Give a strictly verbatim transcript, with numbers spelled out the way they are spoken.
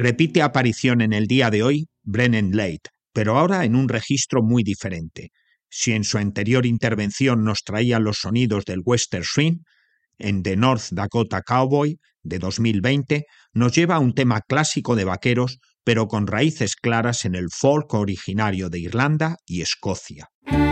Repite aparición en el día de hoy Brennan Leigh, pero ahora en un registro muy diferente. Si en su anterior intervención nos traía los sonidos del western swing, en The North Dakota Cowboy de dos mil veinte nos lleva a un tema clásico de vaqueros, pero con raíces claras en el folk originario de Irlanda y Escocia.